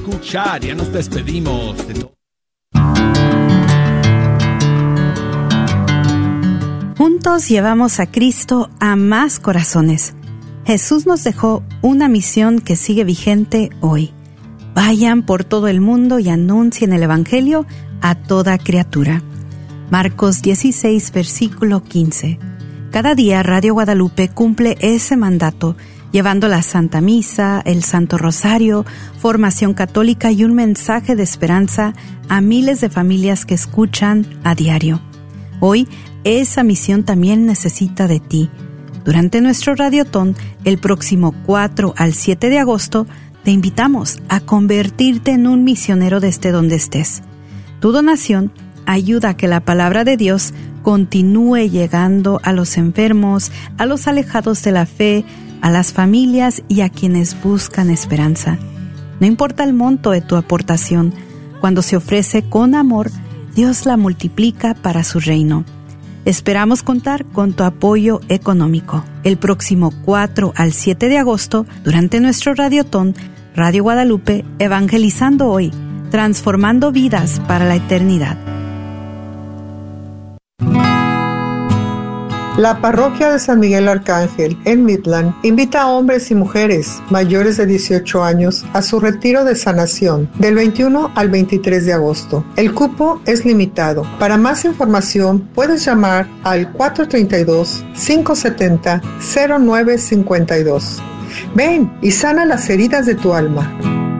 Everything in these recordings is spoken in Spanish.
escuchar. Ya nos despedimos de todo. Juntos llevamos a Cristo a más corazones. Jesús nos dejó una misión que sigue vigente hoy. Vayan por todo el mundo y anuncien el Evangelio a toda criatura. Marcos 16, versículo 15. Cada día Radio Guadalupe cumple ese mandato, llevando la Santa Misa, el Santo Rosario, formación católica y un mensaje de esperanza a miles de familias que escuchan a diario. Hoy, esa misión también necesita de ti. Durante nuestro Radiotón, el próximo 4 al 7 de agosto, te invitamos a convertirte en un misionero desde donde estés. Tu donación ayuda a que la palabra de Dios continúe llegando a los enfermos, a los alejados de la fe, a las familias y a quienes buscan esperanza. No importa el monto de tu aportación, cuando se ofrece con amor, Dios la multiplica para su reino. Esperamos contar con tu apoyo económico. El próximo 4 al 7 de agosto, durante nuestro Radiotón, Radio Guadalupe, evangelizando hoy, transformando vidas para la eternidad. La parroquia de San Miguel Arcángel en Midland invita a hombres y mujeres mayores de 18 años a su retiro de sanación del 21 al 23 de agosto. El cupo es limitado. Para más información puedes llamar al 432-570-0952. Ven y sana las heridas de tu alma.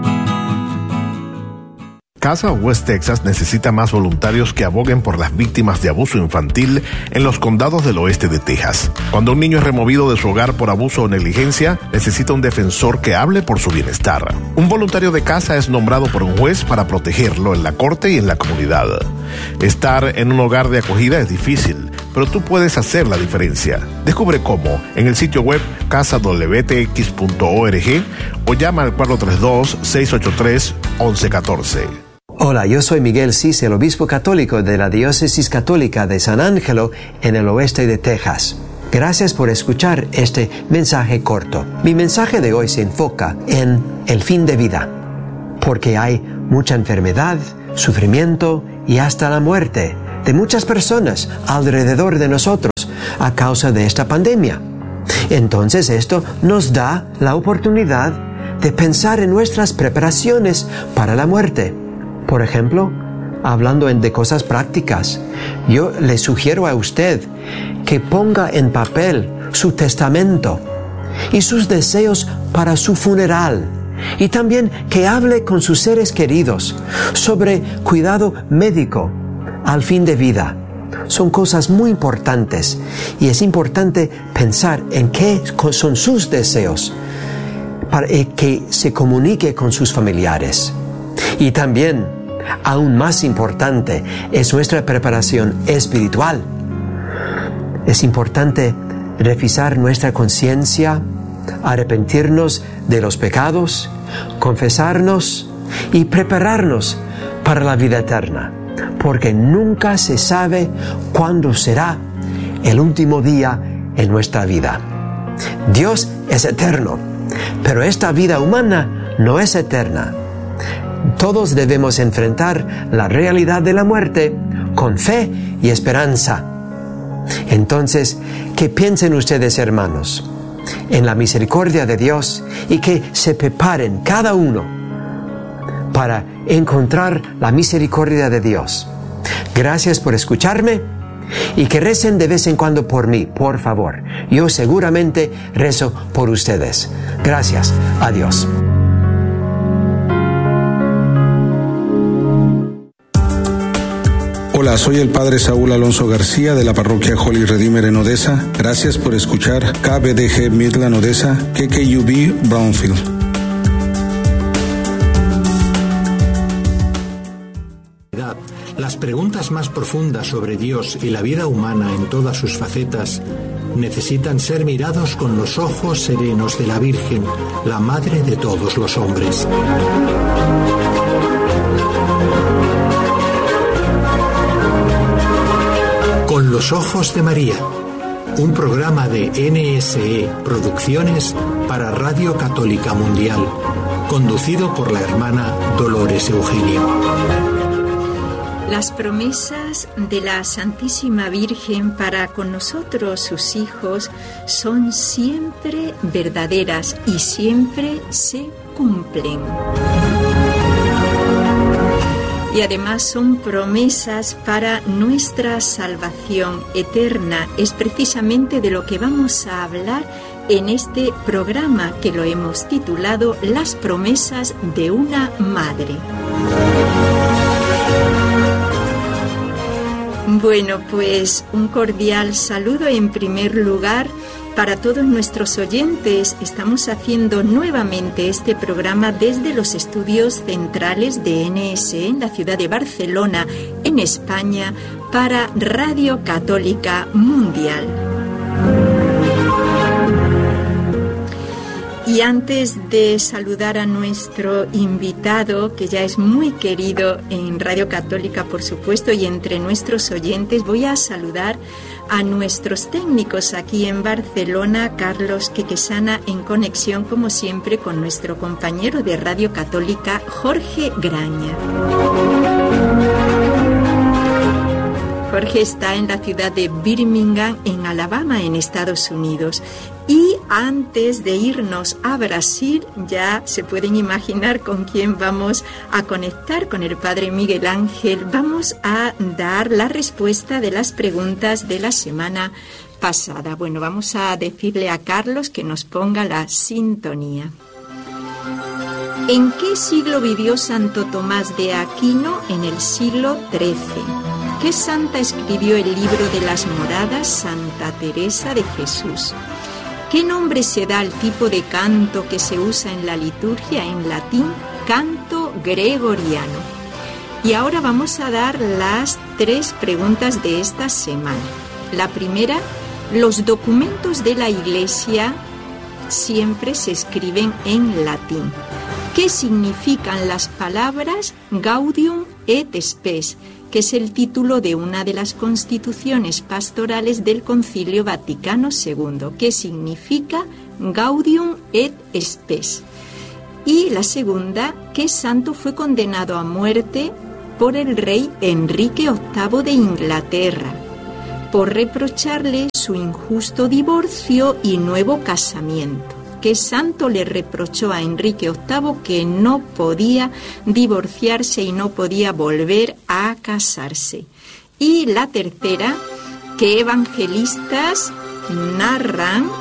Casa West Texas necesita más voluntarios que aboguen por las víctimas de abuso infantil en los condados del oeste de Texas. Cuando un niño es removido de su hogar por abuso o negligencia, necesita un defensor que hable por su bienestar. Un voluntario de casa es nombrado por un juez para protegerlo en la corte y en la comunidad. Estar en un hogar de acogida es difícil, pero tú puedes hacer la diferencia. Descubre cómo en el sitio web casadwtx.org o llama al 432-683-1114. Hola, yo soy Miguel Cis, el obispo católico de la Diócesis Católica de San Ángelo en el oeste de Texas. Gracias por escuchar este mensaje corto. Mi mensaje de hoy se enfoca en el fin de vida, porque hay mucha enfermedad, sufrimiento y hasta la muerte de muchas personas alrededor de nosotros a causa de esta pandemia. Entonces esto nos da la oportunidad de pensar en nuestras preparaciones para la muerte. Por ejemplo, hablando de cosas prácticas, yo le sugiero a usted que ponga en papel su testamento y sus deseos para su funeral, y también que hable con sus seres queridos sobre cuidado médico al fin de vida. Son cosas muy importantes y es importante pensar en qué son sus deseos para que se comunique con sus familiares. Y también, aún más importante, es nuestra preparación espiritual. Es importante revisar nuestra conciencia, arrepentirnos de los pecados, confesarnos y prepararnos para la vida eterna, porque nunca se sabe cuándo será el último día en nuestra vida. Dios es eterno, pero esta vida humana no es eterna. Todos debemos enfrentar la realidad de la muerte con fe y esperanza. Entonces, ¿qué piensen ustedes, hermanos, en la misericordia de Dios, y que se preparen cada uno para encontrar la misericordia de Dios? Gracias por escucharme y que recen de vez en cuando por mí, por favor. Yo seguramente rezo por ustedes. Gracias. Adiós. Hola, soy el Padre Saúl Alonso García de la parroquia Holy Redeemer en Odessa. Gracias por escuchar KBDG Midland Odessa, KKUB Brownfield. Las preguntas más profundas sobre Dios y la vida humana en todas sus facetas necesitan ser mirados con los ojos serenos de la Virgen, la Madre de todos los hombres. Con los ojos de María, un programa de NSE Producciones para Radio Católica Mundial, conducido por la hermana Dolores Eugenio. Las promesas de la Santísima Virgen para con nosotros, sus hijos, son siempre verdaderas y siempre se cumplen. Y además son promesas para nuestra salvación eterna. Es precisamente de lo que vamos a hablar en este programa, que lo hemos titulado Las promesas de una madre. Bueno, pues un cordial saludo en primer lugar para todos nuestros oyentes. Estamos haciendo nuevamente este programa desde los estudios centrales de NSE en la ciudad de Barcelona, en España, para Radio Católica Mundial. Y antes de saludar a nuestro invitado, que ya es muy querido en Radio Católica, por supuesto, y entre nuestros oyentes, voy a saludar a nuestros técnicos aquí en Barcelona, Carlos Quequesana, en conexión, como siempre, con nuestro compañero de Radio Católica, Jorge Graña. Jorge está en la ciudad de Birmingham, en Alabama, en Estados Unidos. Y antes de irnos a Brasil, ya se pueden imaginar con quién vamos a conectar, con el Padre Miguel Ángel. Vamos a dar la respuesta de las preguntas de la semana pasada. Bueno, vamos a decirle a Carlos que nos ponga la sintonía. ¿En qué siglo vivió Santo Tomás de Aquino? En el siglo XIII. ¿Qué santa escribió el libro de las moradas? Santa Teresa de Jesús. ¿Qué nombre se da al tipo de canto que se usa en la liturgia? En latín, canto gregoriano. Y ahora vamos a dar las 3 preguntas de esta semana. La primera, los documentos de la Iglesia siempre se escriben en latín. ¿Qué significan las palabras Gaudium et Spes?, que es el título de una de las constituciones pastorales del Concilio Vaticano II. ¿Qué significa Gaudium et Spes? Y la segunda, ¿qué santo fue condenado a muerte por el rey Enrique VIII de Inglaterra por reprocharle su injusto divorcio y nuevo casamiento? ¿Qué santo le reprochó a Enrique VIII que no podía divorciarse y no podía volver a casarse? Y la tercera, ¿qué evangelistas narran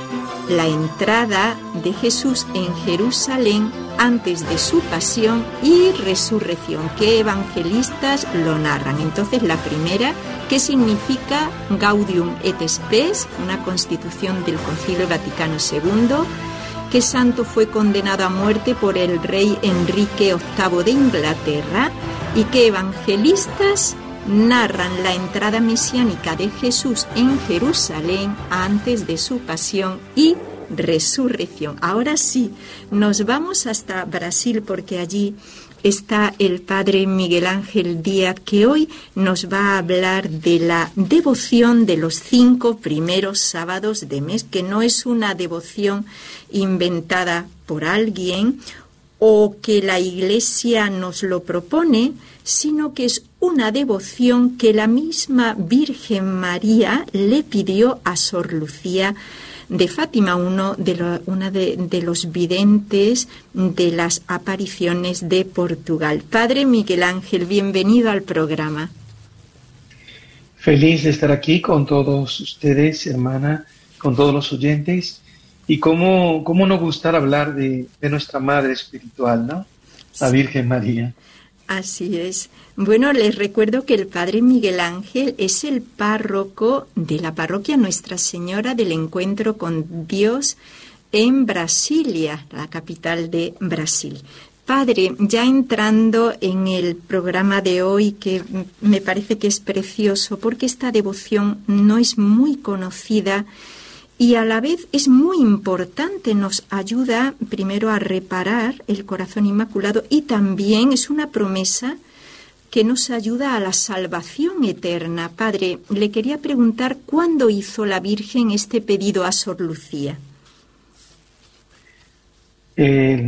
la entrada de Jesús en Jerusalén antes de su pasión y resurrección? ¿Qué evangelistas lo narran? Entonces, la primera, ¿qué significa Gaudium et Spes? Una constitución del Concilio Vaticano II. ¿Qué santo fue condenado a muerte por el rey Enrique VIII de Inglaterra? ¿Y qué evangelistas narran la entrada mesiánica de Jesús en Jerusalén antes de su pasión y resurrección? Ahora sí, nos vamos hasta Brasil, porque allí está el Padre Miguel Ángel Díaz, que hoy nos va a hablar de la devoción de los 5 primeros sábados de mes, que no es una devoción inventada por alguien o que la Iglesia nos lo propone, sino que es una devoción que la misma Virgen María le pidió a Sor Lucía de Fátima, una de los videntes de las apariciones de Portugal. Padre Miguel Ángel, bienvenido al programa. Feliz de estar aquí con todos ustedes, hermana, con todos los oyentes. Y cómo no gustar hablar de nuestra Madre Espiritual, ¿no? La Virgen María. Así es. Bueno, les recuerdo que el Padre Miguel Ángel es el párroco de la parroquia Nuestra Señora del Encuentro con Dios en Brasilia, la capital de Brasil. Padre, ya entrando en el programa de hoy, que me parece que es precioso, porque esta devoción no es muy conocida y a la vez es muy importante, nos ayuda primero a reparar el corazón inmaculado y también es una promesa que nos ayuda a la salvación eterna. Padre, le quería preguntar, ¿cuándo hizo la Virgen este pedido a Sor Lucía?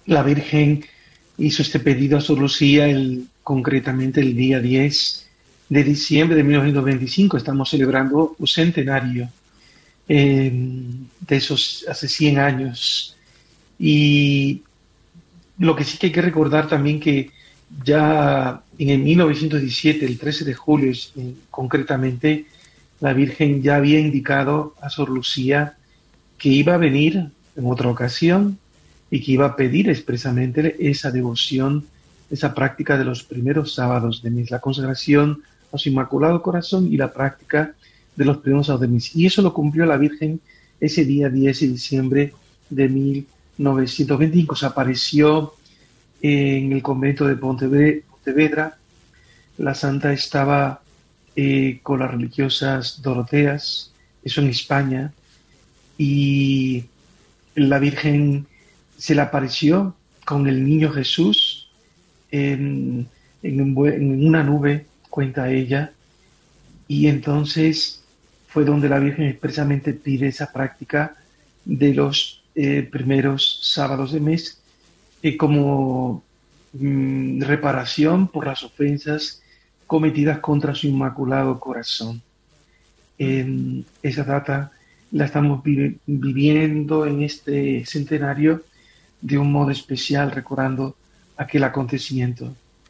la Virgen hizo este pedido a Sor Lucía concretamente el día 10 de diciembre de 1925. Estamos celebrando un centenario de esos hace 100 años. Y lo que sí que hay que recordar también que ya en el 1917, el 13 de julio concretamente, la Virgen ya había indicado a Sor Lucía que iba a venir en otra ocasión y que iba a pedir expresamente esa devoción, esa práctica de los primeros sábados de mes, la consagración a su Inmaculado Corazón y la práctica de los primeros sábados de mes. Y eso lo cumplió la Virgen ese día 10 de diciembre de 1925. Se apareció en el convento de Pontevedra. La santa estaba con las religiosas doroteas, eso en España, y la Virgen se le apareció con el niño Jesús en una nube, cuenta ella, y entonces fue donde la Virgen expresamente pide esa práctica de los primeros sábados de mes como reparación por las ofensas cometidas contra su Inmaculado Corazón. Esa data la estamos viviendo en este centenario de un modo especial, recordando aquel acontecimiento.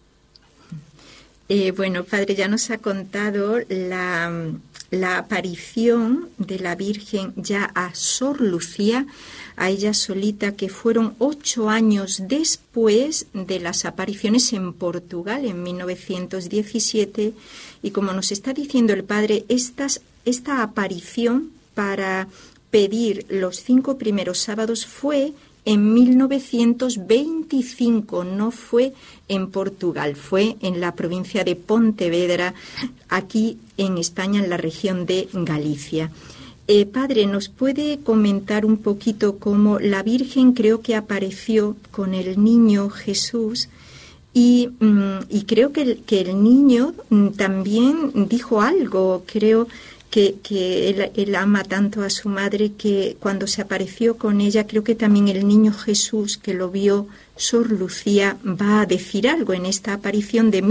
Bueno, Padre, ya nos ha contado la aparición de la Virgen ya a Sor Lucía, a ella solita, que fueron 8 años después de las apariciones en Portugal en 1917, y como nos está diciendo el Padre, esta aparición para pedir los 5 primeros sábados fue en 1925, no fue en Portugal, fue en la provincia de Pontevedra, aquí en España, en la región de Galicia. Padre, ¿nos puede comentar un poquito cómo la Virgen creo que apareció con el niño Jesús y creo que el niño también dijo algo, creo que él ama tanto a su madre que cuando se apareció con ella, creo que también el niño Jesús, que lo vio Sor Lucía, va a decir algo en esta aparición de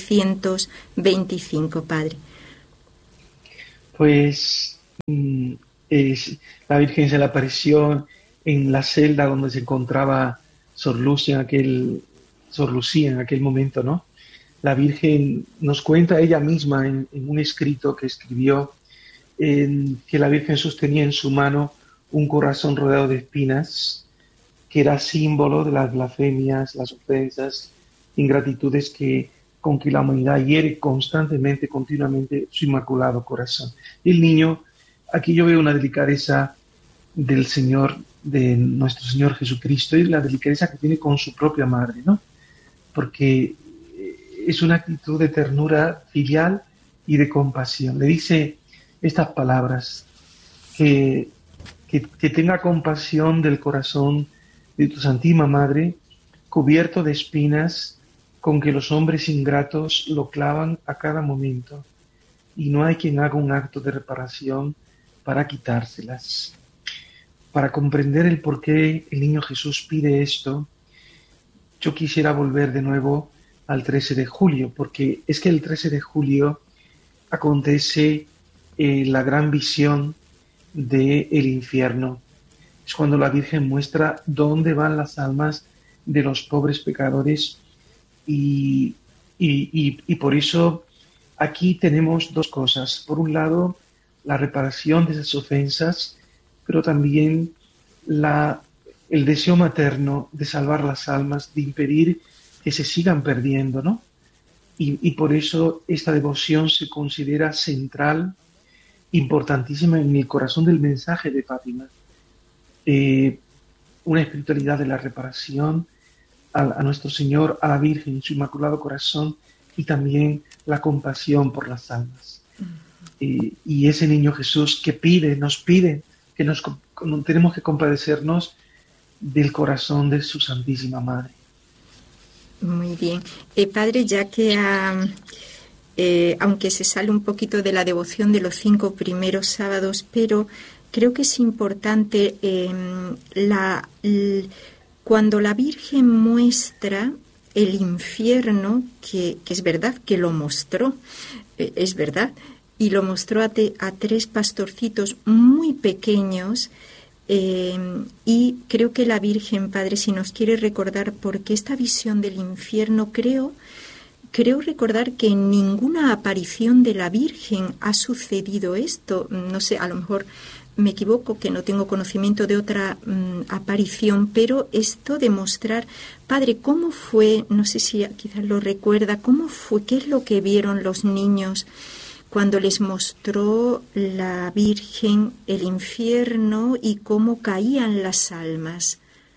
1925, Padre. Pues la Virgen se le apareció en la celda donde se encontraba Sor Lucía en aquel momento, ¿no? La Virgen nos cuenta ella misma en un escrito que escribió, que la Virgen sostenía en su mano un corazón rodeado de espinas, que era símbolo de las blasfemias, las ofensas, ingratitudes con que la humanidad hiere constantemente, continuamente su Inmaculado Corazón. Y el niño, aquí yo veo una delicadeza del Señor, de nuestro Señor Jesucristo, y la delicadeza que tiene con su propia madre, ¿no? Porque es una actitud de ternura filial y de compasión. Le dice estas palabras, que tenga compasión del corazón de tu Santísima Madre, cubierto de espinas, con que los hombres ingratos lo clavan a cada momento, y no hay quien haga un acto de reparación para quitárselas. Para comprender el por qué el niño Jesús pide esto, yo quisiera volver de nuevo al 13 de julio, porque es que el 13 de julio acontece la gran visión del infierno. Es cuando la Virgen muestra dónde van las almas de los pobres pecadores, y por eso aquí tenemos dos cosas. Por un lado, la reparación de esas ofensas, pero también el deseo materno de salvar las almas, de impedir que se sigan perdiendo, ¿no? Y por eso esta devoción se considera central, importantísima en el corazón del mensaje de Fátima. Una espiritualidad de la reparación a nuestro Señor, a la Virgen, su Inmaculado Corazón, y también la compasión por las almas. Y ese niño Jesús que nos pide que tenemos que compadecernos del corazón de su Santísima Madre. Muy bien. Padre, ya que aunque se sale un poquito de la devoción de los 5 primeros sábados, pero creo que es importante cuando la Virgen muestra el infierno, que es verdad que lo mostró, es verdad, y lo mostró a 3 pastorcitos muy pequeños, y creo que la Virgen, Padre, si nos quiere recordar, porque esta visión del infierno, creo recordar que en ninguna aparición de la Virgen ha sucedido esto. No sé, a lo mejor me equivoco, que no tengo conocimiento de otra aparición, pero esto de mostrar, Padre, ¿cómo fue? No sé si quizás lo recuerda, ¿cómo fue? ¿Qué es lo que vieron los niños cuando les mostró la Virgen el infierno y cómo caían las almas?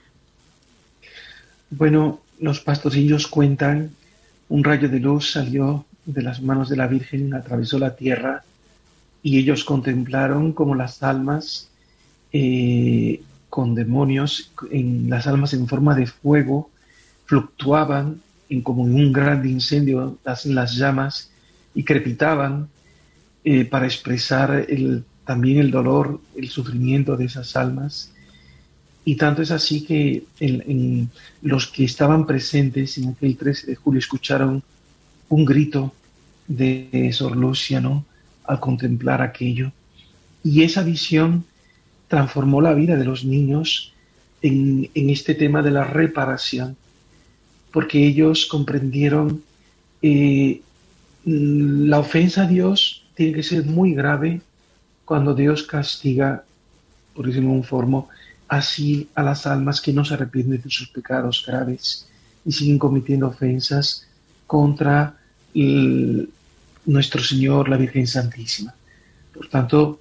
Bueno, los pastorcillos cuentan, un rayo de luz salió de las manos de la Virgen, atravesó la tierra, y ellos contemplaron como las almas con demonios, las almas en forma de fuego, fluctuaban como en un gran incendio las llamas y crepitaban para expresar también el dolor, el sufrimiento de esas almas. Y tanto es así que en los que estaban presentes en aquel 13 de julio escucharon un grito de Sor Lucia, ¿no?, al contemplar aquello. Y esa visión transformó la vida de los niños en este tema de la reparación, porque ellos comprendieron la ofensa a Dios tiene que ser muy grave cuando Dios castiga, por decirlo de un forma, así a las almas que no se arrepienten de sus pecados graves y siguen cometiendo ofensas contra nuestro Señor, la Virgen Santísima. Por tanto,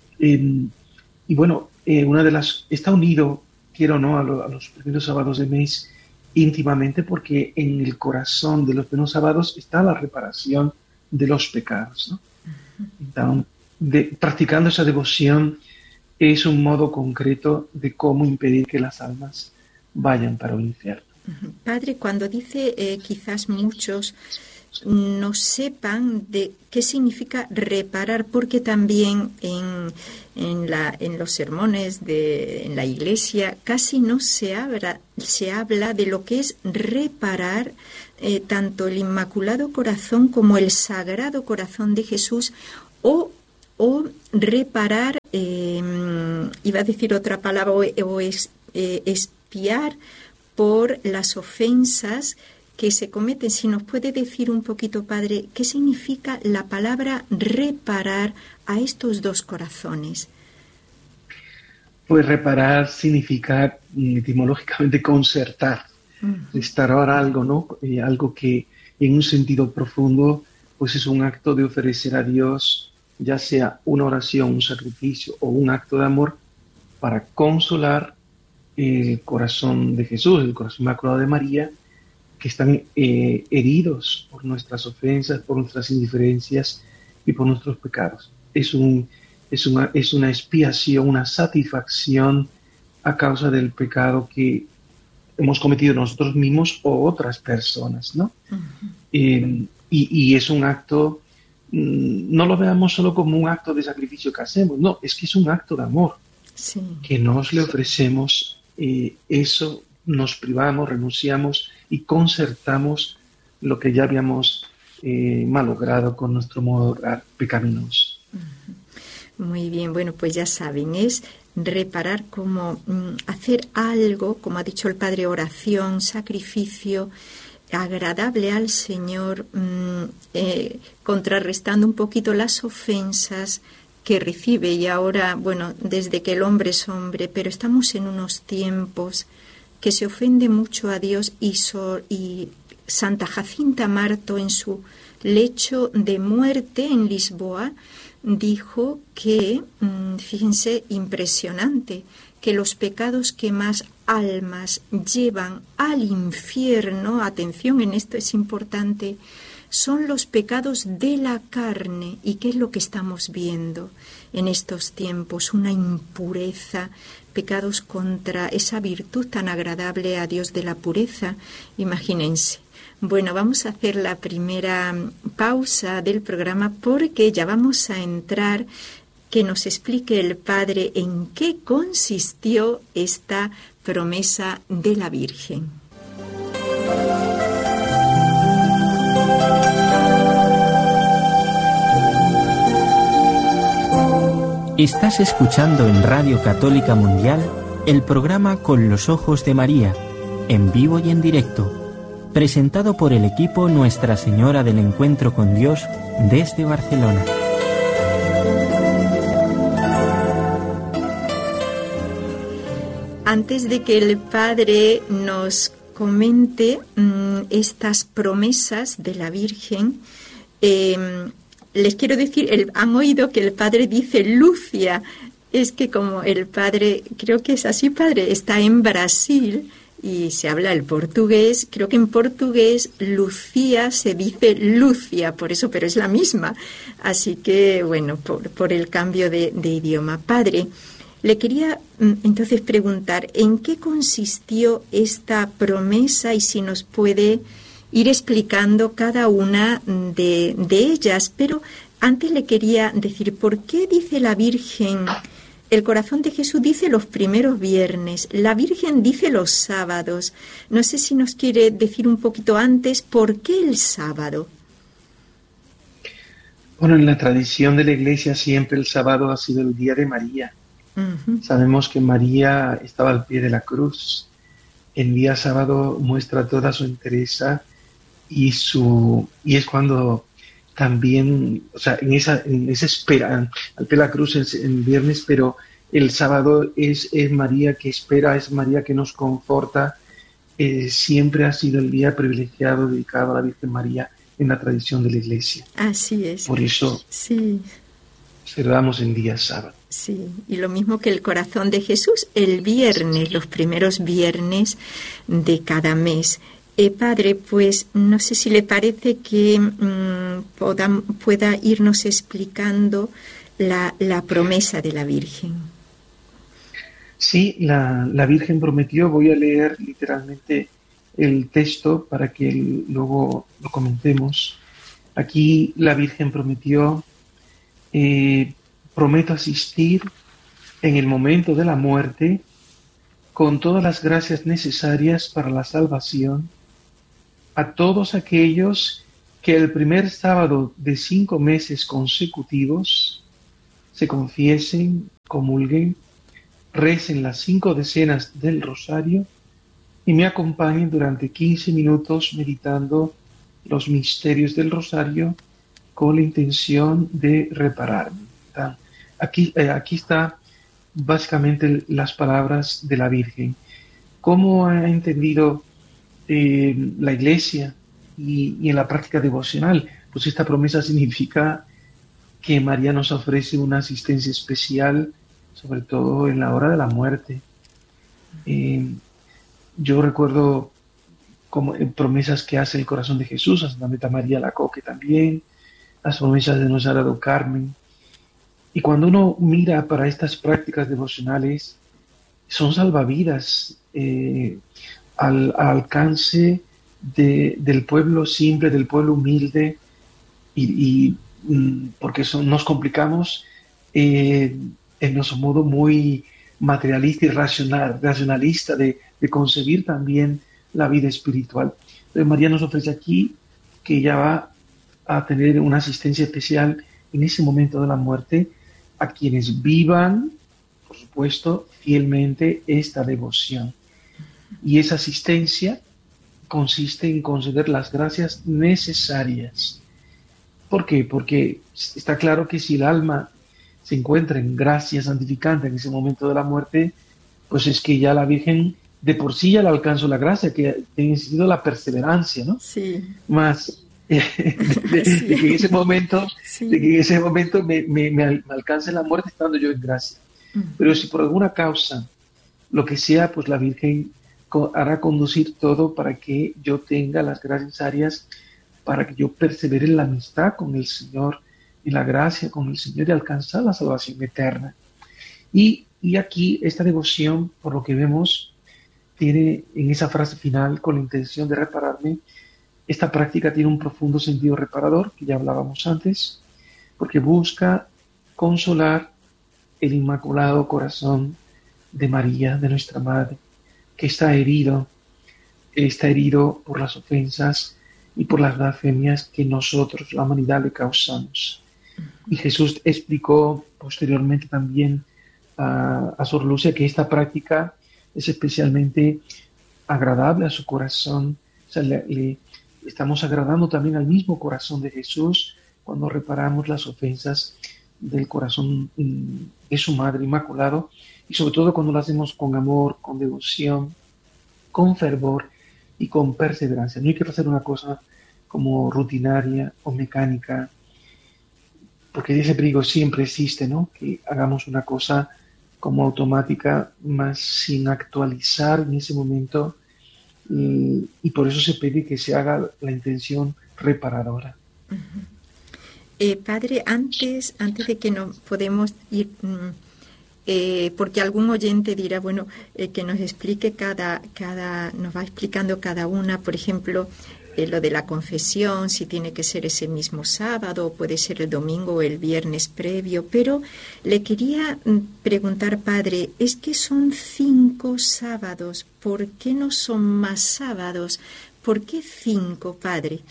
está unido, quiero o no, a los primeros sábados de mes íntimamente, porque en el corazón de los primeros sábados está la reparación de los pecados, ¿no? Entonces, practicando esa devoción es un modo concreto de cómo impedir que las almas vayan para el infierno. Padre, cuando dice quizás muchos no sepan de qué significa reparar, porque también en los sermones en la Iglesia casi no se habla de lo que es reparar tanto el Inmaculado Corazón como el Sagrado Corazón de Jesús, o reparar, iba a decir otra palabra, o expiar por las ofensas que se cometen. Si nos puede decir un poquito, Padre, ¿qué significa la palabra reparar a estos 2 corazones? Pues reparar significa etimológicamente concertar, restaurar algo, ¿no? Algo que en un sentido profundo pues es un acto de ofrecer a Dios, ya sea una oración, un sacrificio o un acto de amor para consolar el corazón de Jesús, el corazón inmaculado de María, que están heridos por nuestras ofensas, por nuestras indiferencias y por nuestros pecados. Es una expiación, una satisfacción a causa del pecado que hemos cometido nosotros mismos o otras personas, ¿no? Y es un acto, no lo veamos solo como un acto de sacrificio que hacemos, no, es que es un acto de amor, sí, que nos le ofrecemos. Eso nos privamos, renunciamos y concertamos lo que ya habíamos malogrado con nuestro modo de orar pecaminoso. Muy bien, bueno, pues ya saben, es reparar, como hacer algo, como ha dicho el Padre, oración, sacrificio, agradable al Señor, contrarrestando un poquito las ofensas que recibe. Y ahora, bueno, desde que el hombre es hombre, pero estamos en unos tiempos que se ofende mucho a Dios, y Santa Jacinta Marto, en su lecho de muerte en Lisboa, dijo que, fíjense, impresionante, que los pecados que más almas llevan al infierno, atención, en esto es importante, son los pecados de la carne. ¿Y qué es lo que estamos viendo en estos tiempos? Una impureza, pecados contra esa virtud tan agradable a Dios de la pureza. Imagínense. Bueno, vamos a hacer la primera pausa del programa, porque ya vamos a entrar, que nos explique el Padre en qué consistió esta promesa de la Virgen. Estás escuchando en Radio Católica Mundial el programa Con los Ojos de María, en vivo y en directo, presentado por el equipo Nuestra Señora del Encuentro con Dios desde Barcelona. Antes de que el Padre nos comente estas promesas de la Virgen, les quiero decir, han oído que el Padre dice Lucia. Es que como el Padre, creo que es así, Padre, está en Brasil y se habla el portugués, creo que en portugués Lucía se dice Lucia, por eso, pero es la misma. Así que, bueno, por el cambio de idioma. Padre, le quería entonces preguntar, ¿en qué consistió esta promesa y si nos puede ir explicando cada una de ellas? Pero antes le quería decir, ¿por qué dice la Virgen, el corazón de Jesús dice los primeros viernes, la Virgen dice los sábados? No sé si nos quiere decir un poquito antes, ¿por qué el sábado? Bueno, en la tradición de la Iglesia siempre el sábado ha sido el día de María. Uh-huh. Sabemos que María estaba al pie de la cruz. El día sábado muestra toda su entereza y es cuando también, o sea, en esa espera, al pie de la cruz el viernes, pero el sábado es María que espera, es María que nos conforta. Siempre ha sido el día privilegiado dedicado a la Virgen María en la tradición de la Iglesia. Así es. Por eso sí, celebramos el día sábado. Sí, y lo mismo que el corazón de Jesús, el viernes, los primeros viernes de cada mes. Padre, pues no sé si le parece que pueda irnos explicando la promesa de la Virgen. Sí, la Virgen prometió, voy a leer literalmente el texto para que luego lo comentemos. Aquí la Virgen prometió, prometo asistir en el momento de la muerte con todas las gracias necesarias para la salvación a todos aquellos que el primer sábado de 5 meses consecutivos se confiesen, comulguen, recen las 5 decenas del rosario y me acompañen durante 15 minutos meditando los misterios del rosario con la intención de repararme. Aquí está básicamente las palabras de la Virgen. ¿Cómo ha entendido la Iglesia y en la práctica devocional? Pues esta promesa significa que María nos ofrece una asistencia especial, sobre todo en la hora de la muerte. Yo recuerdo como promesas que hace el corazón de Jesús, a Santa Marta María Lacoque también, las promesas de Nuestra Señora do Carmen. Y cuando uno mira para estas prácticas devocionales, son salvavidas al alcance del pueblo simple, del pueblo humilde, y porque nos complicamos en nuestro modo muy materialista y racionalista de concebir también la vida espiritual. Entonces María nos ofrece aquí que ella va a tener una asistencia especial en ese momento de la muerte a quienes vivan, por supuesto, fielmente esta devoción. Y esa asistencia consiste en conceder las gracias necesarias. ¿Por qué? Porque está claro que si el alma se encuentra en gracia santificante en ese momento de la muerte, pues es que ya la Virgen de por sí ya le alcanzó la gracia, que tiene sido la perseverancia, ¿no? Sí. Más de que en ese momento, me alcance la muerte estando yo en gracia. Pero si por alguna causa, lo que sea, pues la Virgen hará conducir todo para que yo tenga las gracias necesarias, para que yo persevere en la amistad con el Señor, en la gracia con el Señor y alcanzar la salvación eterna. Y aquí esta devoción, por lo que vemos, tiene en esa frase final, con la intención de repararme, esta práctica tiene un profundo sentido reparador, que ya hablábamos antes, porque busca consolar el Inmaculado Corazón de María, de nuestra Madre, que está herido por las ofensas y por las blasfemias que nosotros, la humanidad, le causamos. Y Jesús explicó posteriormente también a Sor Lucia que esta práctica es especialmente agradable a su corazón. O sea, le estamos agradando también al mismo corazón de Jesús cuando reparamos las ofensas del corazón de su Madre Inmaculado, y sobre todo cuando lo hacemos con amor, con devoción, con fervor y con perseverancia. No hay que hacer una cosa como rutinaria o mecánica, porque ese peligro siempre existe, ¿no? Que hagamos una cosa como automática, más sin actualizar en ese momento, y por eso se pide que se haga la intención reparadora. Padre, antes de que nos podemos ir, porque algún oyente dirá, bueno, que nos explique nos va explicando cada una, por ejemplo, lo de la confesión, si tiene que ser ese mismo sábado, puede ser el domingo o el viernes previo, pero le quería preguntar, Padre, es que son 5 sábados, ¿por qué no son más sábados? ¿Por qué 5, Padre?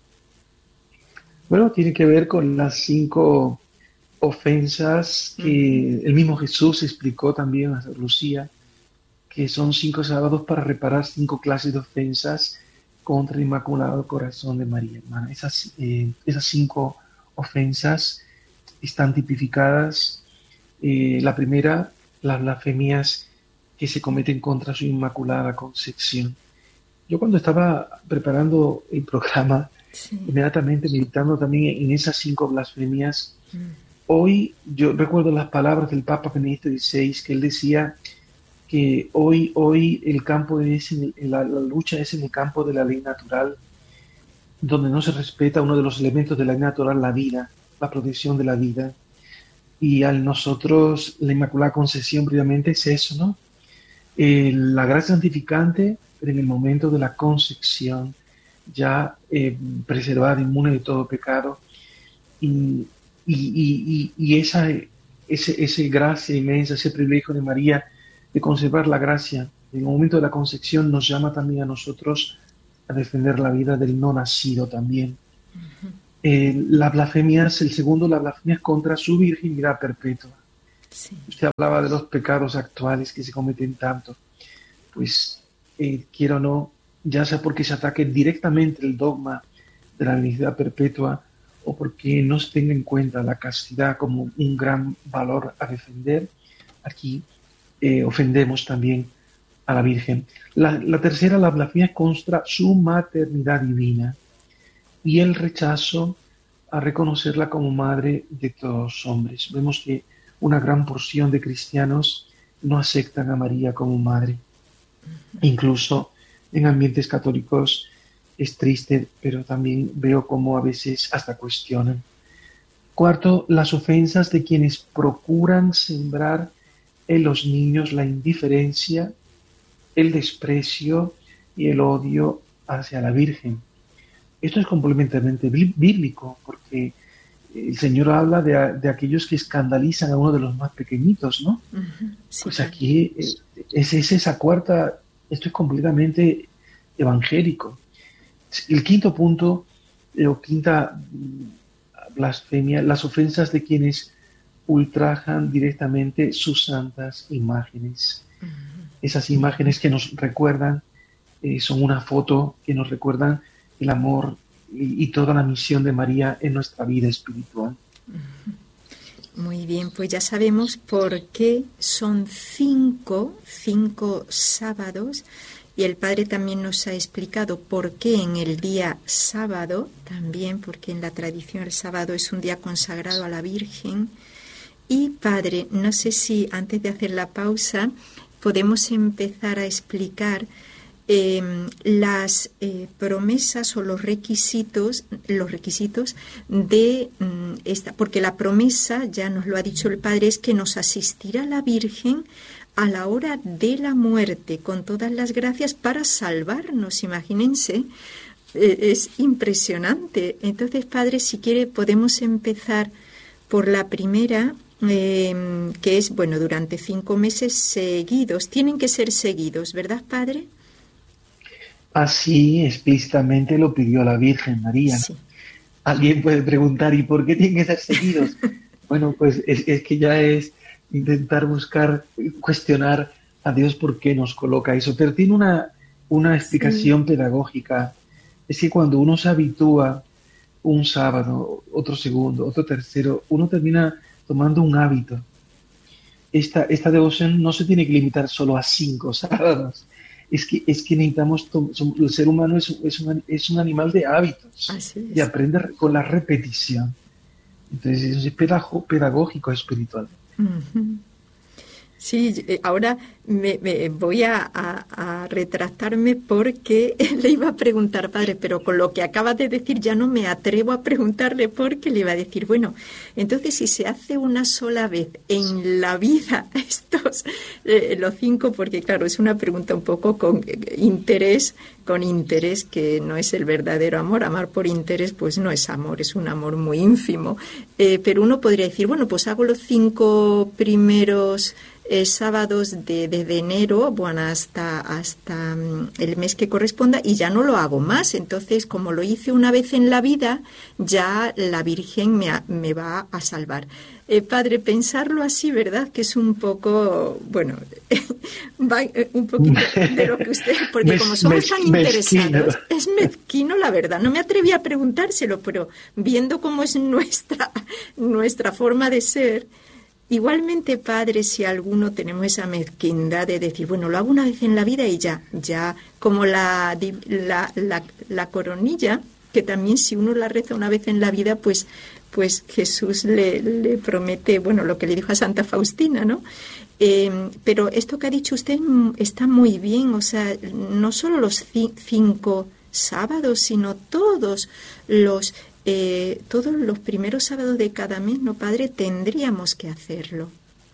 Bueno, tiene que ver con las 5 ofensas que el mismo Jesús explicó también a Sor Lucía, que son 5 sábados para reparar 5 clases de ofensas contra el Inmaculado Corazón de María, hermana. Esas 5 ofensas están tipificadas. La primera, las blasfemias que se cometen contra su Inmaculada Concepción. Yo cuando estaba preparando el programa, inmediatamente meditando también en esas 5 blasfemias, hoy yo recuerdo las palabras del Papa Benedicto XVI, que él decía que hoy el campo la lucha es en el campo de la ley natural, donde no se respeta uno de los elementos de la ley natural, la vida, la protección de la vida. Y al nosotros, la Inmaculada Concepción, previamente es eso, ¿no? La gracia santificante, pero en el momento de la concepción, ya preservada, inmune de todo pecado. Y esa gracia inmensa, ese privilegio de María de conservar la gracia en el momento de la concepción, nos llama también a nosotros a defender la vida del no nacido también. La blasfemia, el segundo, la blasfemia contra su virginidad perpetua. Sí. Usted hablaba de los pecados actuales que se cometen tanto. Pues, quiero o no, ya sea porque se ataque directamente el dogma de la virginidad perpetua o porque no se tenga en cuenta la castidad como un gran valor a defender, aquí ofendemos también a la Virgen. La tercera, la blasfemia contra su maternidad divina y el rechazo a reconocerla como madre de todos los hombres. Vemos que una gran porción de cristianos no aceptan a María como madre. Incluso en ambientes católicos es triste, pero también veo cómo a veces hasta cuestionan. Cuarto, las ofensas de quienes procuran sembrar en los niños la indiferencia, el desprecio y el odio hacia la Virgen. Esto es completamente bíblico, porque el Señor habla de aquellos que escandalizan a uno de los más pequeñitos, ¿no? Sí, pues aquí es esa cuarta, esto es completamente evangélico. El quinto punto, o quinta blasfemia, las ofensas de quienes ultrajan directamente sus santas imágenes. Esas imágenes que nos recuerdan, son una foto que nos recuerdan el amor y toda la misión de María en nuestra vida espiritual. Muy bien, pues ya sabemos por qué son 5 sábados, y el Padre también nos ha explicado por qué en el día sábado, también porque en la tradición el sábado es un día consagrado a la Virgen. Y Padre, no sé si antes de hacer la pausa podemos empezar a explicar las promesas o los requisitos de esta, porque la promesa, ya nos lo ha dicho el Padre, es que nos asistirá la Virgen a la hora de la muerte con todas las gracias para salvarnos. Imagínense, es impresionante. Entonces, Padre, si quiere podemos empezar por la primera, que es, bueno, durante 5 meses seguidos. Tienen que ser seguidos, ¿verdad, Padre? Así explícitamente lo pidió la Virgen María. Sí. Alguien puede preguntar, ¿y por qué tienen que ser seguidos? Bueno, pues es que ya es intentar buscar, cuestionar a Dios por qué nos coloca eso. Pero tiene una explicación pedagógica. Es que cuando uno se habitúa un sábado, otro segundo, otro tercero, uno termina tomando un hábito. Esta devoción no se tiene que limitar solo a 5 sábados. Es que necesitamos, el ser humano es un animal de hábitos y aprende con la repetición. Entonces es pedagógico espiritual. Uh-huh. Sí, ahora me voy a retractarme porque le iba a preguntar, Padre, pero con lo que acabas de decir ya no me atrevo a preguntarle, porque le iba a decir, bueno, entonces si se hace una sola vez en la vida estos, los 5, porque claro, es una pregunta un poco con interés, que no es el verdadero amor. Amar por interés pues no es amor, es un amor muy ínfimo. Pero uno podría decir, bueno, pues hago los 5 primeros sábados desde enero, bueno, hasta el mes que corresponda, y ya no lo hago más. Entonces, como lo hice una vez en la vida, ya la Virgen me va a salvar. Padre, pensarlo así, ¿verdad? Que es un poco, bueno, va un poquito de lo que usted, porque como somos tan interesados, es mezquino, la verdad. No me atreví a preguntárselo, pero viendo cómo es nuestra forma de ser. Igualmente, Padre, si alguno tenemos esa mezquindad de decir, bueno, lo hago una vez en la vida y ya como la coronilla, que también si uno la reza una vez en la vida, pues Jesús le promete, bueno, lo que le dijo a Santa Faustina, ¿no? Pero esto que ha dicho usted está muy bien, o sea, no solo los 5 sábados, sino todos los primeros sábados de cada mes, ¿no, Padre? Tendríamos que hacerlo.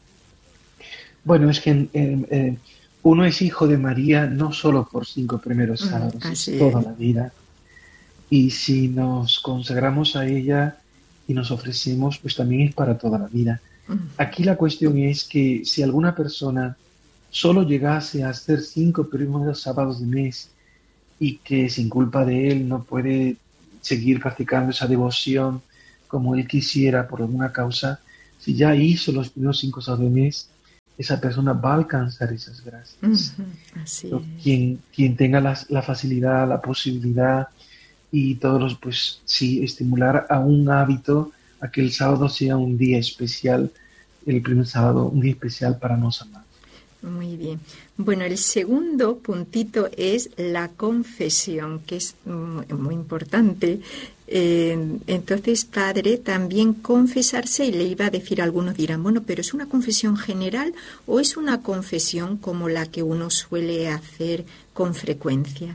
Bueno, es que uno es hijo de María no solo por 5 primeros sábados, es toda la vida. Y si nos consagramos a ella y nos ofrecemos, pues también es para toda la vida. Aquí la cuestión es que si alguna persona solo llegase a hacer 5 primeros sábados de mes y que sin culpa de él no puede seguir practicando esa devoción como él quisiera por alguna causa, si ya hizo los primeros 5 sábados de mes, esa persona va a alcanzar esas gracias. Quien tenga la facilidad, la posibilidad y todos, pues sí, estimular a un hábito a que el sábado sea un día especial, el primer sábado, un día especial para nos amar. Muy bien. Bueno, el segundo puntito es la confesión, que es muy importante. Entonces, Padre, también confesarse, y le iba a decir, algunos dirán, bueno, pero ¿es una confesión general o es una confesión como la que uno suele hacer con frecuencia?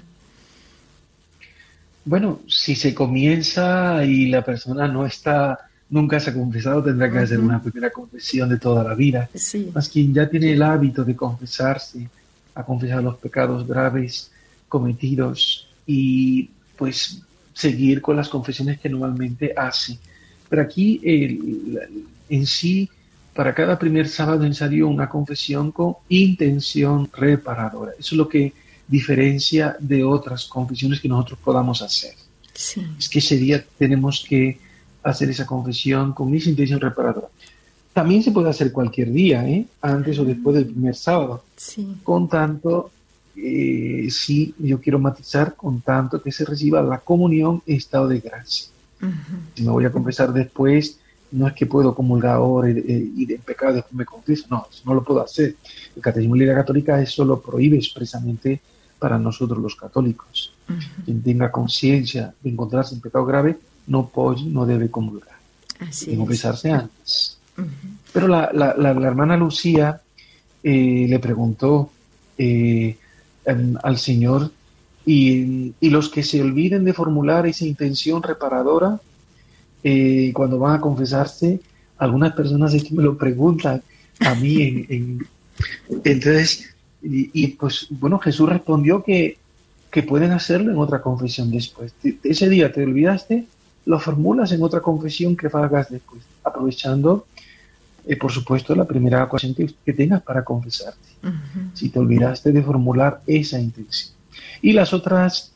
Bueno, si se comienza y la persona nunca se ha confesado, tendrá que hacer una primera confesión de toda la vida. Sí. Más quien ya tiene el hábito de confesarse, a confesar los pecados graves cometidos y pues seguir con las confesiones que normalmente hace. Pero aquí en sí, para cada primer sábado es necesario una confesión con intención reparadora. Eso es lo que diferencia de otras confesiones que nosotros podamos hacer. Sí. Es que ese día tenemos que hacer esa confesión con esa intención reparadora. También se puede hacer cualquier día, antes o después del primer sábado. Sí. Con tanto, sí, yo quiero matizar, con tanto que se reciba la comunión en estado de gracia. Si me voy a confesar después, no es que puedo comulgar ahora y de pecado después me confieso. No, eso no lo puedo hacer. El Catecismo de la Iglesia Católica eso lo prohíbe expresamente para nosotros los católicos. Quien tenga conciencia de encontrarse en pecado grave no debe comulgar. Debe confesarse antes. Pero la hermana Lucía le preguntó al Señor, y los que se olviden de formular esa intención reparadora cuando van a confesarse, algunas personas es que me lo preguntan a mí entonces, y pues bueno, Jesús respondió que pueden hacerlo en otra confesión después. Ese día te olvidaste, lo formulas en otra confesión que hagas después, aprovechando por supuesto, la primera ocasión que tengas para confesarte. Si te olvidaste de formular esa intención. Y las otras,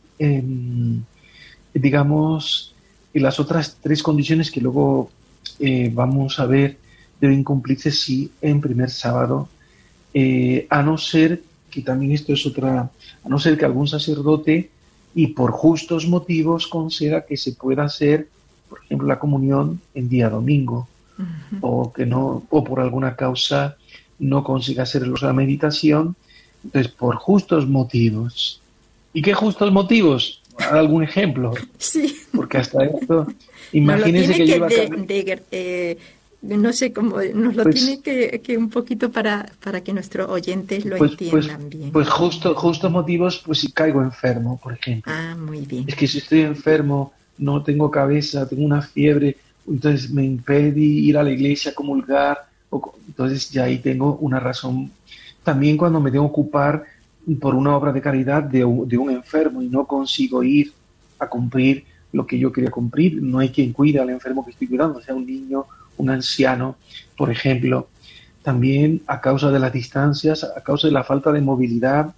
las otras 3 condiciones que luego vamos a ver deben cumplirse sí en primer sábado, a no ser que también esto es otra, a no ser que algún sacerdote y por justos motivos conceda que se pueda hacer, por ejemplo, la comunión en día domingo, o que no, o por alguna causa no consiga hacer la meditación. Entonces, por justos motivos. ¿Y qué justos motivos? ¿Algún ejemplo? Sí. Porque hasta esto, imagínense que lleva... no sé cómo, nos lo pues, tiene que un poquito para que nuestros oyentes lo entiendan bien. Pues justos motivos, pues si caigo enfermo, por ejemplo. Ah, muy bien. Es que si estoy enfermo, no tengo cabeza, tengo una fiebre, entonces me impede ir a la iglesia a comulgar, entonces ya ahí tengo una razón. También cuando me tengo que ocupar por una obra de caridad de un enfermo y no consigo ir a cumplir lo que yo quería cumplir, no hay quien cuide al enfermo que estoy cuidando, sea un niño, un anciano, por ejemplo. También a causa de las distancias, a causa de la falta de movilidad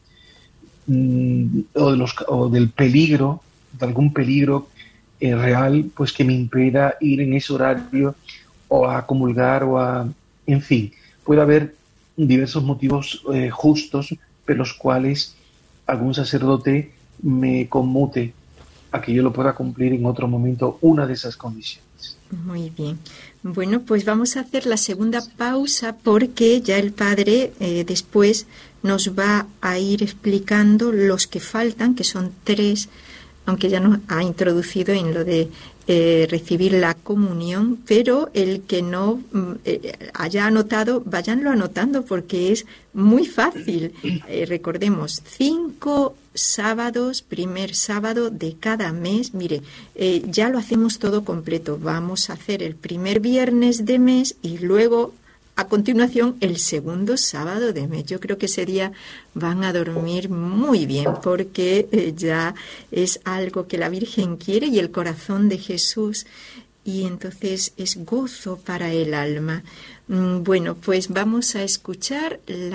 o del peligro, de algún peligro real, pues que me impida ir en ese horario o a comulgar en fin, puede haber diversos motivos justos, pero los cuales algún sacerdote me conmute a que yo lo pueda cumplir en otro momento, una de esas condiciones. Muy bien. Bueno, pues vamos a hacer la segunda pausa porque ya el Padre después nos va a ir explicando los que faltan, que son 3, aunque ya nos ha introducido en lo de recibir la comunión, pero el que no haya anotado, váyanlo anotando porque es muy fácil. Recordemos, 5 sábados, primer sábado de cada mes. Mire, ya lo hacemos todo completo. Vamos a hacer el primer viernes de mes y luego a continuación el segundo sábado de mes. Yo creo que ese día van a dormir muy bien porque ya es algo que la Virgen quiere y el corazón de Jesús, y entonces es gozo para el alma. Bueno, pues vamos a escuchar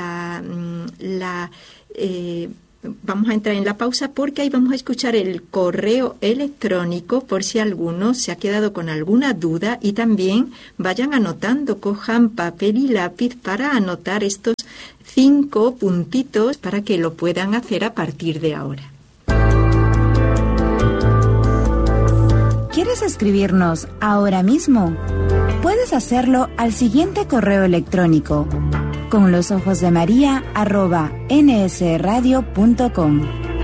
vamos a entrar en la pausa porque ahí vamos a escuchar el correo electrónico por si alguno se ha quedado con alguna duda, y también vayan anotando, cojan papel y lápiz para anotar estos 5 puntitos para que lo puedan hacer a partir de ahora. ¿Quieres escribirnos ahora mismo? Puedes hacerlo al siguiente correo electrónico: conlosojosdemaria@nsradio.com.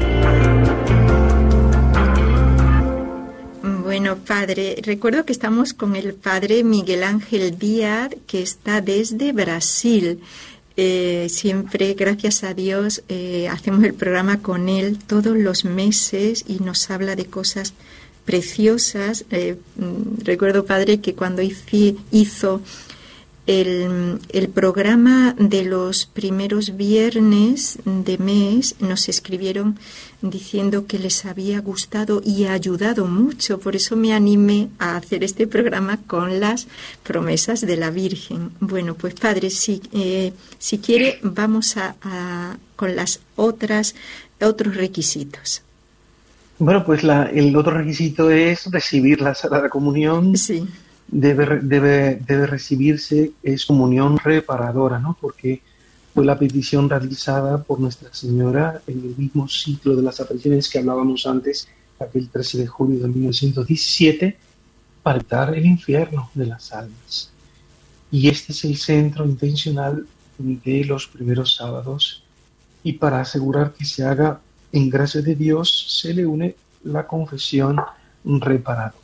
Bueno, Padre, recuerdo que estamos con el Padre Miguel Ángel Díaz, que está desde Brasil. Siempre, gracias a Dios, hacemos el programa con él todos los meses y nos habla de cosas preciosas. Recuerdo, Padre, que cuando hizo el programa de los primeros viernes de mes, nos escribieron diciendo que les había gustado y ayudado mucho. Por eso me animé a hacer este programa con las promesas de la Virgen. Bueno, pues Padre, si quiere, vamos con las otros requisitos. Bueno, pues el otro requisito es recibir la Sagrada Comunión. Sí. Debe recibirse, es comunión reparadora, ¿no? Porque fue la petición realizada por Nuestra Señora en el mismo ciclo de las apariciones que hablábamos antes, aquel 13 de julio de 1917, para evitar el infierno de las almas. Y este es el centro intencional de los primeros sábados, y para asegurar que se haga en gracia de Dios se le une la confesión reparadora.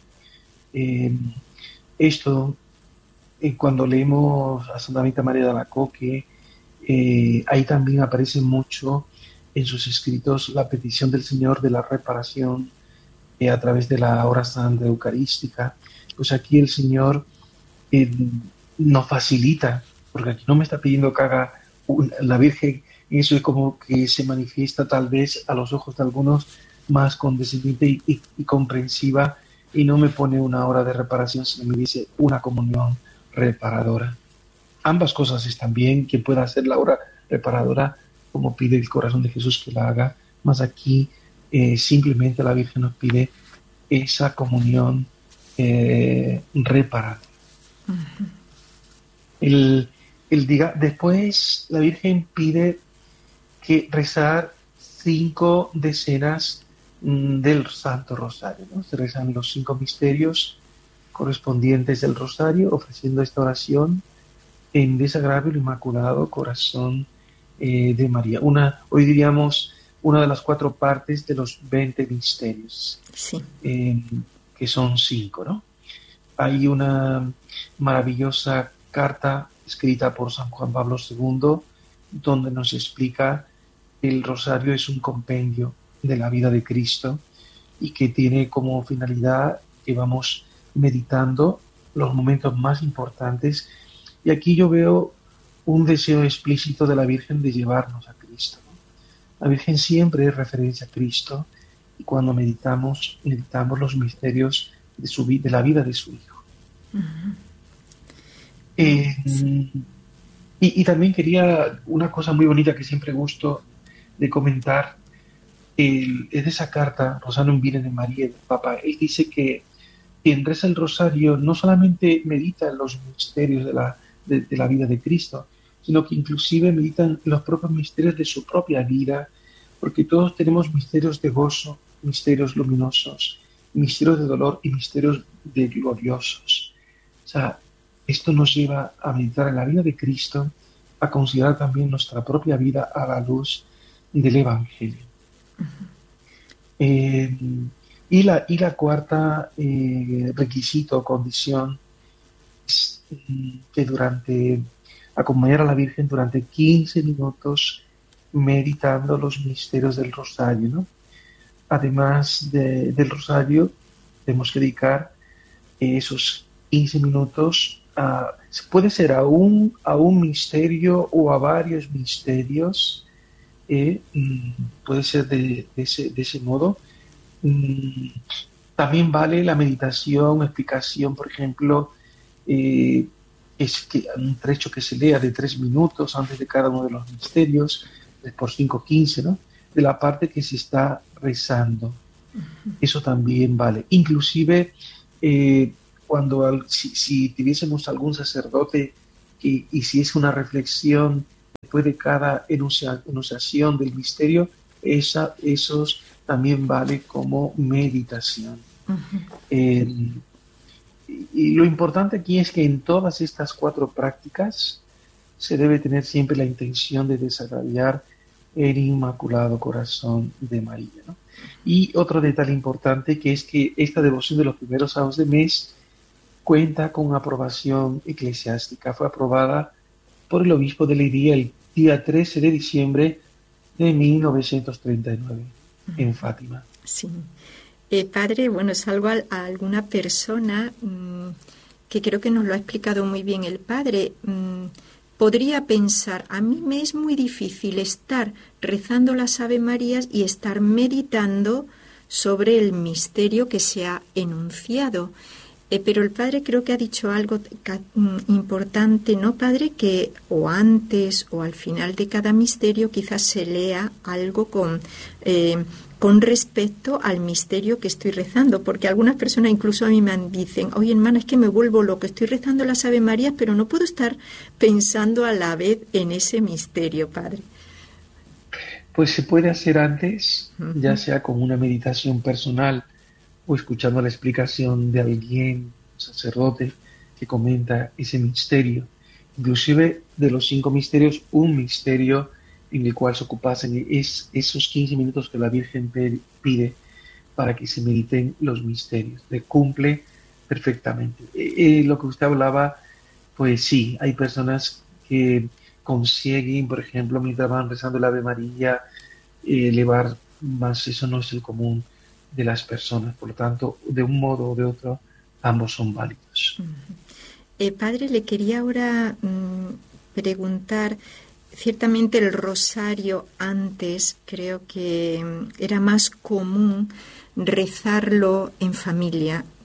Esto, cuando leemos a Santa Rita María de Alacoque, ahí también aparece mucho en sus escritos la petición del Señor de la reparación a través de la hora santa eucarística. Pues aquí el Señor nos facilita, porque aquí no me está pidiendo que haga la Virgen, eso es como que se manifiesta tal vez a los ojos de algunos más condescendiente y comprensiva, y no me pone una hora de reparación, sino me dice una comunión reparadora. ambas cosas están bien, quien pueda hacer la obra reparadora, como pide el corazón de Jesús que la haga, más aquí simplemente la Virgen nos pide esa comunión reparadora. Uh-huh. Después la Virgen pide que rezar 5 decenas del Santo Rosario, ¿no? Se rezan los 5 misterios correspondientes del Rosario, ofreciendo esta oración en desagravio al Inmaculado Corazón de María. Hoy diríamos una de las 4 partes de los 20 misterios, sí. Que son 5, ¿no? Hay una maravillosa carta escrita por San Juan Pablo II, donde nos explica que el rosario es un compendio de la vida de Cristo y que tiene como finalidad que vamos meditando los momentos más importantes. Y aquí yo veo un deseo explícito de la Virgen de llevarnos a Cristo, ¿no? La Virgen siempre es referencia a Cristo y cuando meditamos los misterios de la vida de su Hijo. Uh-huh. Y también quería una cosa muy bonita que siempre gusto de comentar, es de esa carta Rosario Virgen María del Papa. Él dice que quien reza el rosario no solamente medita en los misterios de la vida de Cristo, sino que inclusive meditan los propios misterios de su propia vida, porque todos tenemos misterios de gozo, misterios luminosos, misterios de dolor y misterios de gloriosos. O sea, esto nos lleva a meditar en la vida de Cristo, a considerar también nuestra propia vida a la luz del Evangelio. Uh-huh. Y la cuarta requisito o condición es que acompañar a la Virgen durante 15 minutos meditando los misterios del Rosario, ¿no? Además del Rosario, tenemos que dedicar esos 15 minutos puede ser a un misterio o a varios misterios, puede ser de ese modo. También vale la meditación, explicación, por ejemplo, es que un trecho que se lea de 3 minutos antes de cada uno de los misterios, por 5, 15, ¿no? De la parte que se está rezando. Eso también vale. Inclusive, si tuviésemos algún sacerdote que hiciese una reflexión después de cada enunciación del misterio, esos también vale como meditación. Uh-huh. Y lo importante aquí es que en todas estas 4 prácticas se debe tener siempre la intención de desagraviar el Inmaculado Corazón de María, ¿no? Y otro detalle importante que es que esta devoción de los primeros sábados de mes cuenta con aprobación eclesiástica. Fue aprobada por el obispo de Leiria el día 13 de diciembre de 1939 en Fátima. Sí. Padre, bueno, salvo a alguna persona que creo que nos lo ha explicado muy bien el Padre, podría pensar, a mí me es muy difícil estar rezando las Ave Marías y estar meditando sobre el misterio que se ha enunciado. Pero el Padre creo que ha dicho algo importante, ¿no, Padre? Que o antes o al final de cada misterio quizás se lea algo con respecto al misterio que estoy rezando, porque algunas personas incluso a mí me dicen, oye hermana, es que me vuelvo loco, estoy rezando las Ave Marías, pero no puedo estar pensando a la vez en ese misterio, Padre. Pues se puede hacer antes, uh-huh, ya sea con una meditación personal o escuchando la explicación de alguien, un sacerdote, que comenta ese misterio. Inclusive de los 5 misterios, un misterio en el cual se ocupasen esos 15 minutos que la Virgen pide para que se mediten los misterios. Le cumple perfectamente. Lo que usted hablaba, pues sí, hay personas que consiguen, por ejemplo, mientras van rezando el Ave María, elevar más. Eso no es el común de las personas. Por lo tanto, de un modo o de otro, ambos son válidos. Padre, le quería ahora preguntar, ciertamente el rosario antes creo que era más común rezarlo en familia,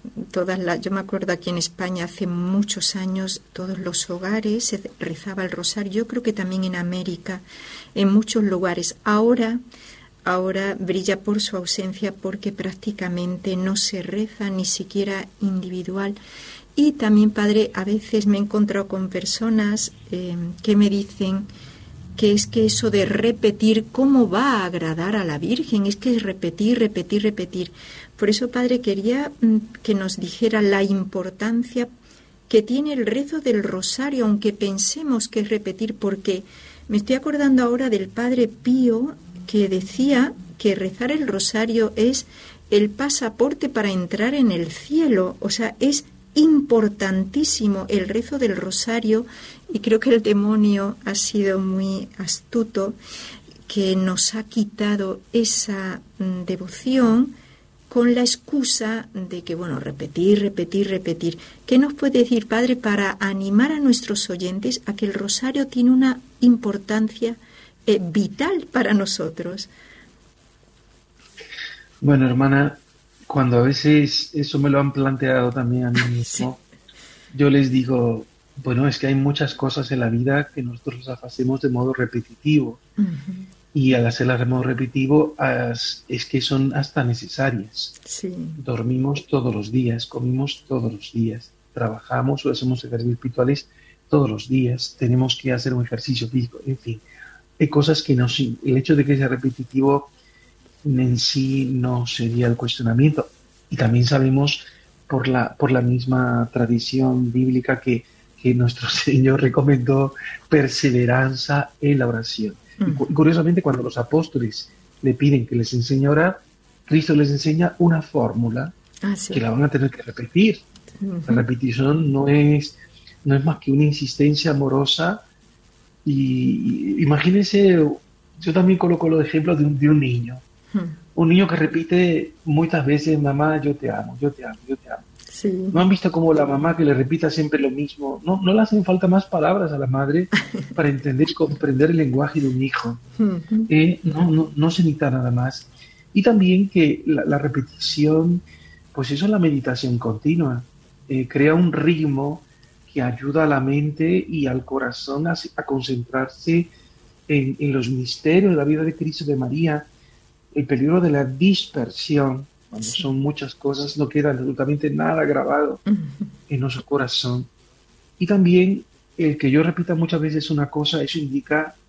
yo me acuerdo aquí en España hace muchos años, todos los hogares se rezaba el rosario. Yo creo que también en América, en muchos lugares. Ahora brilla por su ausencia porque prácticamente no se reza, ni siquiera individual. Y también, Padre, a veces me he encontrado con personas que me dicen que es que eso de repetir, ¿cómo va a agradar a la Virgen? Es que es repetir, repetir, repetir. Por eso, Padre, quería que nos dijera la importancia que tiene el rezo del rosario, aunque pensemos que es repetir, porque me estoy acordando ahora del Padre Pío, que decía que rezar el rosario es el pasaporte para entrar en el cielo. O sea, es importantísimo el rezo del rosario, y creo que el demonio ha sido muy astuto, que nos ha quitado esa devoción con la excusa de que, bueno, repetir, repetir, repetir. ¿Qué nos puede decir, Padre, para animar a nuestros oyentes a que el rosario tiene una importancia vital para nosotros? Bueno, hermana, cuando a veces eso me lo han planteado también a mí mismo, yo les digo, bueno, es que hay muchas cosas en la vida que nosotros las hacemos de modo repetitivo. Y al hacerlas de modo repetitivo es que son hasta necesarias. Sí. Dormimos todos los días, comimos todos los días, trabajamos o hacemos ejercicios espirituales todos los días, tenemos que hacer un ejercicio físico, en fin. Hay cosas que el hecho de que sea repetitivo en sí no sería el cuestionamiento. Y también sabemos por la misma tradición bíblica que nuestro Señor recomendó perseverancia en la oración. Y curiosamente, cuando los apóstoles le piden que les enseñe a orar, Cristo les enseña una fórmula que la van a tener que repetir. La repetición no es más que una insistencia amorosa. Y imagínense, yo también coloco los ejemplos de un niño. Un niño que repite muchas veces, mamá, yo te amo, yo te amo, yo te amo. Sí. ¿No han visto como la mamá que le repita siempre lo mismo? No le hacen falta más palabras a la madre para entender y comprender el lenguaje de un hijo. No se necesita nada más. Y también que la repetición, pues eso es la meditación continua. Crea un ritmo que ayuda a la mente y al corazón a concentrarse en los misterios de la vida de Cristo y de María. El peligro de la dispersión, cuando son muchas cosas, no queda absolutamente nada grabado en nuestro corazón. Y también el que yo repita muchas veces una cosa, eso indica